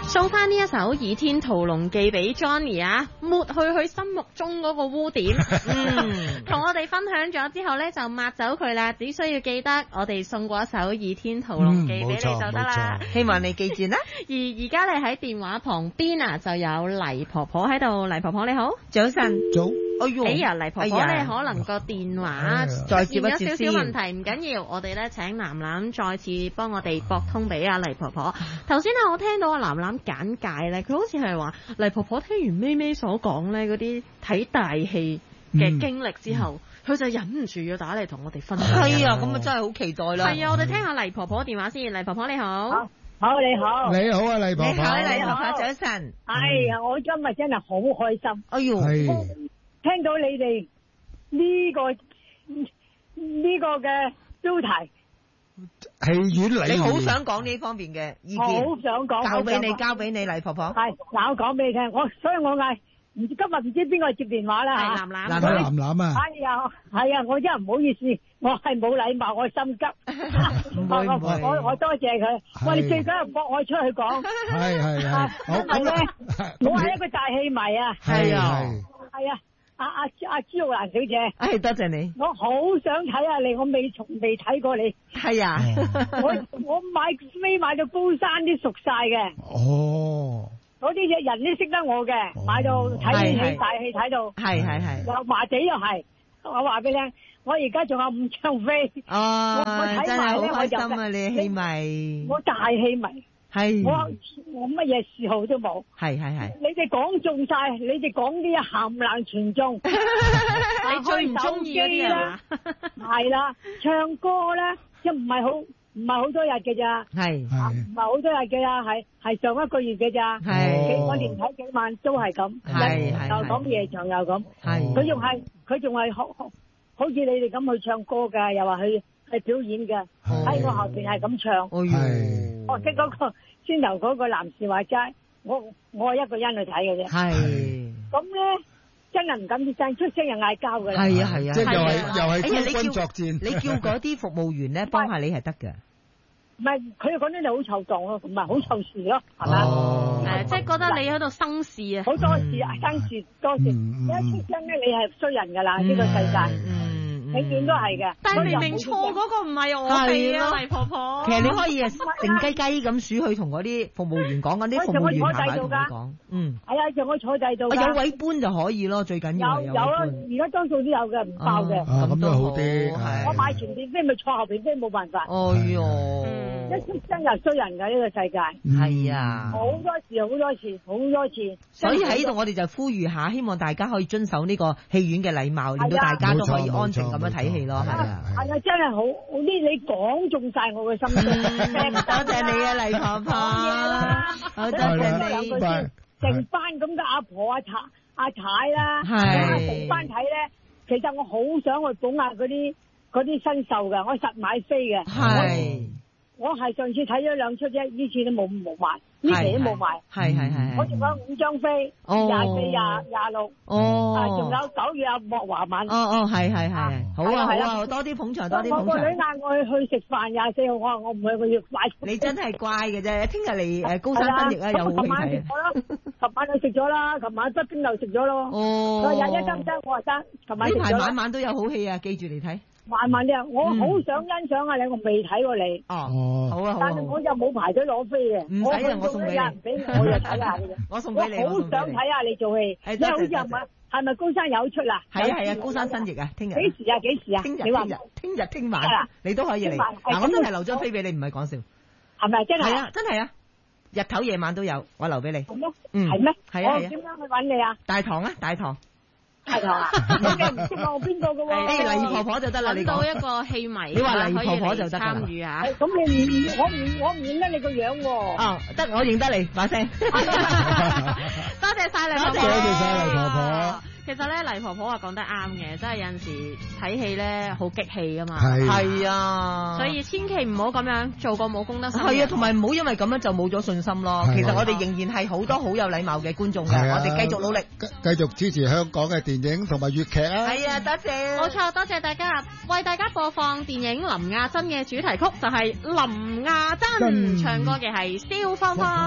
送翻呢一首《倚天屠龍記》俾 Johnny 啊，抹去佢心目中嗰個污點。同我哋分享咗之後呢，就抹走佢啦。只需要記得我哋送過一首《倚天屠龍記》俾你就得啦。 希望你記住啦。 而家你喺電話旁邊啊，就有黎婆婆喺度。黎婆婆你好， 早晨。 早。 哎呀，黎婆婆咧可能個電話再接一接有少少問題，唔緊要，我哋咧請藍藍再次幫我哋撥通俾阿黎婆婆。頭先我聽到阿藍藍簡介咧，佢好似係話黎婆婆聽完咪咪所講咧嗰啲睇大戲嘅經歷之後，佢就忍唔住要打嚟同我哋分享。 係啊，咁啊真係好期待啦。 係啊，我哋聽下黎婆婆電話先。黎婆婆你好。 好，你好。 你好啊，黎婆婆。 你好，黎婆婆，早晨。 係啊，我今日真係好開心。 哎呦， 聽到你哋呢個嘅標題， 戲院禮儀， 你好想講呢方面嘅意見， 我好想講， 交俾你，黎婆婆。 係，嗱我講俾你聽，所以我嗌今日唔知邊個接電話啦嚇。 藍藍啊。 係啊，我真係唔好意思，我係冇禮貌，我心急。我多謝佢。我哋最緊要搏我出去講。 係。 因為咧，我係一個大戲迷啊。 係啊。 係啊。阿朱浩蘭小姐， 多謝你。 我好想睇下你，我從未睇過你。 係啊， 我買到高山啲熟晒嘅。 哦， 嗰啲人都識得我嘅，買到睇戲大戲睇到。 係。 又麻地又係，我話俾你聽，我而家仲有5張飛。 哦， 我睇真係埋咧， 好開心啊！你戲迷， 我大戲迷。 係我乜嘢嗜好都冇。 係你哋講中晒，你哋講啲嘢冚唪唥全中。 你最唔中意嗰啲啊？ 係啦，唱歌咧，即唔係好多日嘅咋。 係唔係好多日嘅咋，係上一個月嘅咋。 係我連睇幾晚都係咁。 係又講夜場又咁。 係佢仲係好似你哋咁去唱歌噶，又話去表演嘅，喺我後邊係咁唱。我識嗰個先頭嗰個男士話齋，我係一個人去睇嘅啫。係。咁咧，真係唔敢出聲，出聲又嗌交噶啦。 係啊。 即係又係孤軍作戰。 你叫嗰啲服務員咧幫下你係得嘅。唔係，佢講啲你好臭檔咯，唔係好臭事咯，係嘛？ 即係覺得你喺度生事啊。 好多事啊，生事多事。一出聲咧，你係衰人噶啦，呢個世界。永遠都係嘅， 但係明明錯嗰個唔係我哋啊，黎婆婆。 其實你可以靜雞雞咁鼠去同嗰啲服務員講，嗰啲服務員行埋同佢講。係啊，仲我坐第度。有位搬就可以咯，最緊要有啊， 而家多數都有嘅，唔爆嘅。 咁都好啲。 我買前邊飛咪坐後邊飛，冇辦法。 哎喲， 一出聲又衰人㗎呢個世界。 係啊， 好多次。 所以喺度我哋就呼籲下，希望大家可以遵守呢個戲院嘅禮貌，令到大家都可以安靜咁樣睇戲咯。係啊， 真係好，你講中晒我嘅心聲。 多謝你啊，黎婆婆。好多謝你。 成班咁嘅阿婆阿太啦，成班睇咧。其實我好想去捧下嗰啲新秀嘅，我實買飛嘅。係。我係上次睇咗2出啫，呢次都冇賣，呢期都冇賣。係。我仲有5張飛，24、26。仲有9月阿莫華敏。 係。好啊，多啲捧場，多啲捧場。 我個女嗌我去食飯，24號，我話我唔去，我要買。 你真係乖嘅啫，聽日嚟高山新翼啊，有好戲睇。 琴晚就食咗啦，琴晚側邊又食咗咯。21得唔得？我話得。琴晚食咗。呢排晚晚都有好戲啊，記住嚟睇。 慢慢啲，我好想欣賞下你，我未睇過你。 好啊。但係我又冇排隊攞飛嘅。 唔使啊，我送俾你。 唔俾我又睇下嘅啫。 我送俾你。 我好想睇下你做戲。你好似係咪高山有出啦？ 係啊，高山新翼啊，聽日。 幾時啊？ 聽晚。你都可以嚟。嗱，我真係留張飛俾你，唔係講笑。 係咪真係？ 係啊，真係啊，日頭夜晚都有，我留俾你。 係咩？係咩？ 係啊。 點樣去揾你啊？ 大堂啊，大堂。 係啊，你唔識我邊個嘅喎？ 黎婆婆就得啦，你到一個戲迷， 你話黎婆婆就得參與啊。 咁我唔認得你個樣喎。 得，我認得你把聲。 多謝晒黎婆婆。 多謝晒黎婆婆。 其實咧，黎婆婆話講得啱嘅，真係有陣時睇戲咧好激氣噶嘛。 係啊， 所以千祈唔好咁樣做個冇公德心。 係啊，同埋唔好因為咁樣就冇咗信心咯。其實我哋仍然係好多好有禮貌嘅觀眾嘅，我哋繼續努力， 繼續支持香港嘅電影同埋粵劇啊！ 係啊，多謝。 冇錯，多謝大家，為大家播放電影林亞珍嘅主題曲，就係林亞珍唱歌嘅係蕭芳芳。